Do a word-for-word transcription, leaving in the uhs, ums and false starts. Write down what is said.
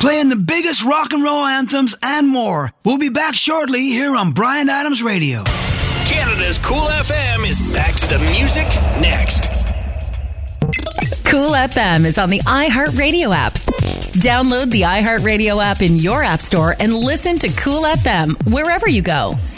playing the biggest rock and roll anthems and more. We'll be back shortly here on Bryan Adams Radio. Canada's Cool F M is back to the music next. Cool F M is on the iHeartRadio app. Download the iHeartRadio app in your app store and listen to Cool F M wherever you go.